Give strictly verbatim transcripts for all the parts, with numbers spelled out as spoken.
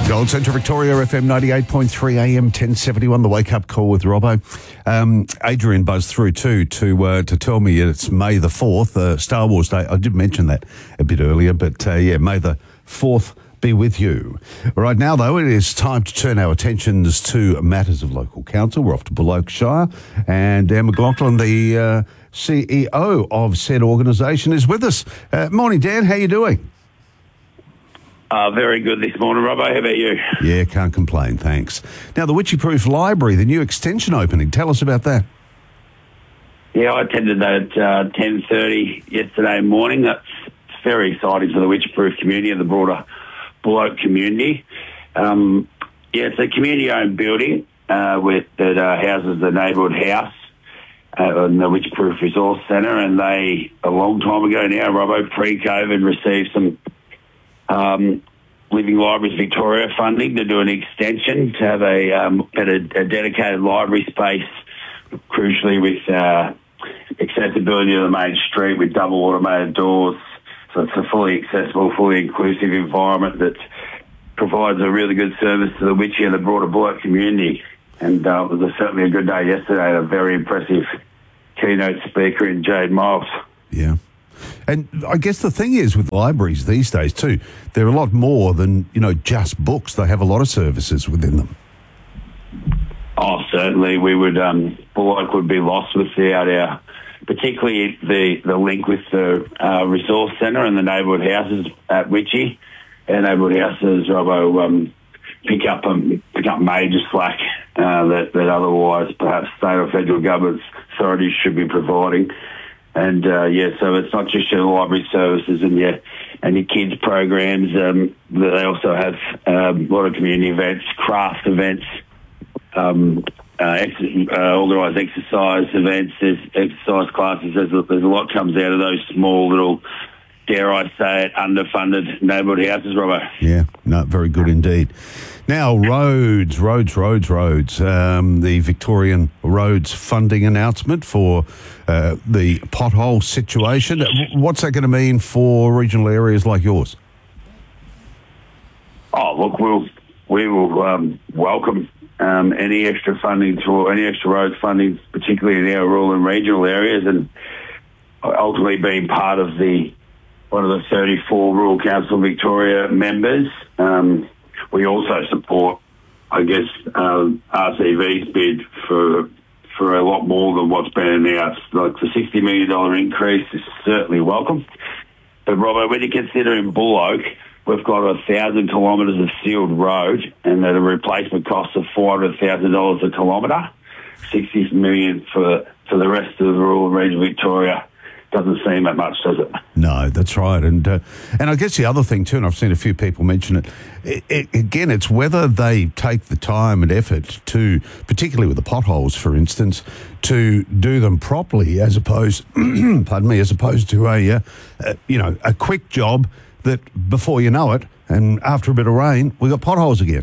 Gold Central Victoria, F M ninety-eight point three, A M ten seventy-one, the wake-up call with Robbo. Um, Adrian buzzed through too to uh, to tell me it's May the fourth, uh, Star Wars Day. I did mention that a bit earlier, but uh, yeah, May the fourth be with you. Right now, though, it is time to turn our attentions to matters of local council. We're off to Bull Oak Shire, and Dan McLaughlin, the uh, C E O of said organisation, is with us. Uh, morning, Dan. How you doing? Uh, very good this morning, Robbo. How about you? Yeah, can't complain, thanks. Now, the Witchy Proof Library, the new extension opening. Tell us about that. Yeah, I attended that at uh, ten thirty yesterday morning. That's very exciting for the Witchy Proof community and the broader Bull Oak community. Um, yeah, it's a community-owned building uh, with, that uh, houses the neighbourhood house uh, and the Witchy Proof Resource Centre, and they, a long time ago now, Robbo, pre-COVID, received some Um, Living Libraries Victoria funding to do an extension to have a, um, a, a dedicated library space, crucially with uh, accessibility to the main street with double automated doors. So it's a fully accessible, fully inclusive environment that provides a really good service to the Witchy and the broader Bull Oak community. And uh, it was certainly a good day yesterday, a very impressive keynote speaker in Jade Miles. Yeah. And I guess the thing is with libraries these days too, they're a lot more than, you know, just books. They have a lot of services within them. Oh, certainly. We would, um, Bull Oak would be lost without our, particularly the, the link with the uh, resource centre and the neighbourhood houses at Witchy. Our neighbourhood houses, Robbo, um, pick up um, pick up major slack uh, that, that otherwise perhaps state or federal government authorities should be providing. And, uh, yeah, so it's not just your library services and your, and your kids' programs. Um, they also have um, a lot of community events, craft events, um, uh, ex- uh, organised exercise events. There's exercise classes. There's a, there's a lot comes out of those small little, dare I say it, underfunded neighbourhood houses, Robbo. Yeah, no, very good indeed. Now, roads, roads, roads, roads. Um, the Victorian Roads funding announcement for uh, the pothole situation. What's that going to mean for regional areas like yours? Oh, look, we'll, we will um, welcome um, any extra funding to any extra roads funding, particularly in our rural and regional areas, and ultimately being part of the one of the thirty-four Rural Council Victoria members. Um, We also support, I guess, um, R C V's bid for for a lot more than what's been announced. Like the sixty million dollars increase is certainly welcome. But, Robbo, when you consider in Bull Oak, we've got a thousand kilometres of sealed road and at a replacement cost of four hundred thousand dollars a kilometre, sixty million dollars for, for the rest of the rural and regional Victoria. Doesn't seem that much, does it? No, that's right. And uh, and I guess the other thing too, and I've seen a few people mention it, it, it, again, it's whether they take the time and effort to, particularly with the potholes, for instance, to do them properly as opposed, pardon me, as opposed to a, uh, uh, you know, a quick job that before you know it, and after a bit of rain, we've got potholes again.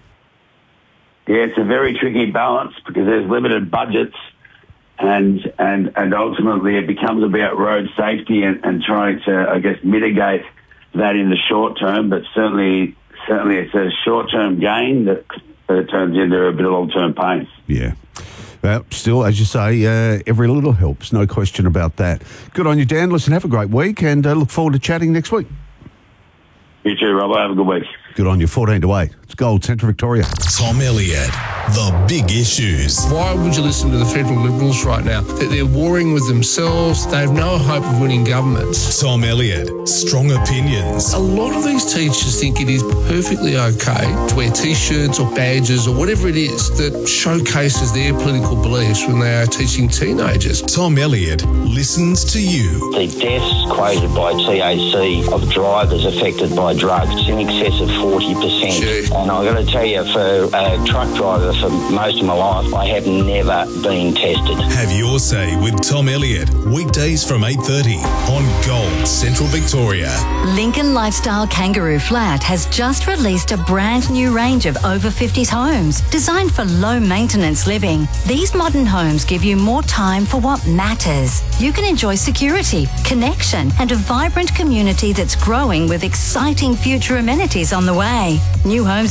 Yeah, it's a very tricky balance because there's limited budgets. And, and and ultimately it becomes about road safety and, and trying to, I guess, mitigate that in the short term. But certainly, certainly it's a short-term gain that, that turns into a bit of long-term pain. Yeah. Well, still, as you say, uh, every little helps. No question about that. Good on you, Dan. Listen, have a great week and uh, look forward to chatting next week. You too, Robbo. Have a good week. Good on you. fourteen to eight. It's Gold Central Victoria. Tom Elliott, the big issues. Why would you listen to the federal Liberals right now? They're warring with themselves. They have no hope of winning governments. Tom Elliott, strong opinions. A lot of these teachers think it is perfectly okay to wear T-shirts or badges or whatever it is that showcases their political beliefs when they are teaching teenagers. Tom Elliott listens to you. The deaths quoted by T A C of drivers affected by drugs in excess of forty percent. Gee. And I've got to tell you, for a truck driver for most of my life, I have never been tested. Have your say with Tom Elliott, weekdays from eight thirty on Gold Central Victoria. Lincoln Lifestyle Kangaroo Flat has just released a brand new range of over fifties homes designed for low maintenance living. These modern homes give you more time for what matters. You can enjoy security, connection, and a vibrant community that's growing with exciting future amenities on the way. New homes and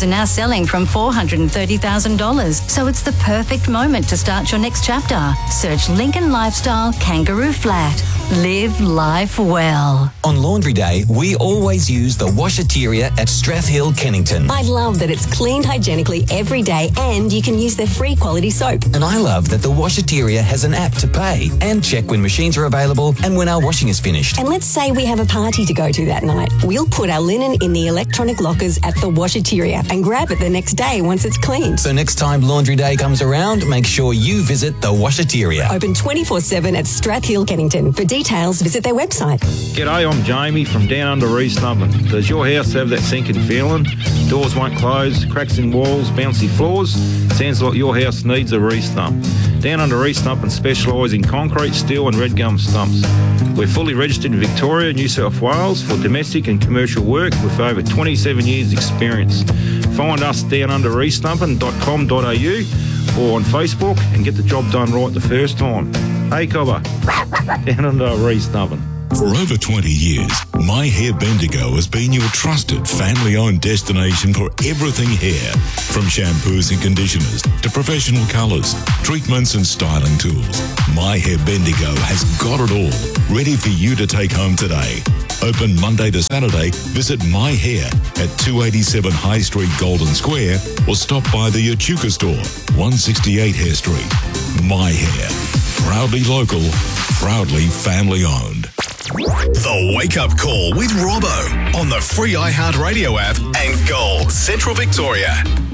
are now selling from four hundred thirty thousand dollars, so it's the perfect moment to start your next chapter. Search Lincoln Lifestyle Kangaroo Flat. Live life well. On Laundry Day, we always use the Washateria at Strathhill, Kennington. I love that it's cleaned hygienically every day and you can use their free quality soap. And I love that the Washateria has an app to pay and check when machines are available and when our washing is finished. And let's say we have a party to go to that night. We'll put our linen in the electronic lockers at the Washateria and grab it the next day once it's cleaned. So next time Laundry Day comes around, make sure you visit the Washateria. Open twenty-four seven at Strathhill, Kennington. For details, visit their website. G'day, I'm Jamie from Down Under East Nubbin. Does your house have that sinking feeling? Doors won't close, cracks in walls, bouncy floors? Sounds like your house needs a re-stump. Down Under East Nubbin specialise in concrete, steel and red gum stumps. We're fully registered in Victoria, New South Wales for domestic and commercial work with over twenty-seven years experience. Find us down under east nubbin dot com dot a u or on Facebook and get the job done right the first time. Hey Cobber, Down Under East Nubbin. For over twenty years, My Hair Bendigo has been your trusted family-owned destination for everything hair. From shampoos and conditioners to professional colours, treatments and styling tools, My Hair Bendigo has got it all, ready for you to take home today. Open Monday to Saturday, visit My Hair at two eighty-seven High Street, Golden Square, or stop by the Echuca store, one sixty-eight Hare Street. My Hair, proudly local, proudly family-owned. The Wake Up Call with Robbo on the free iHeartRadio app and Gold Central Victoria.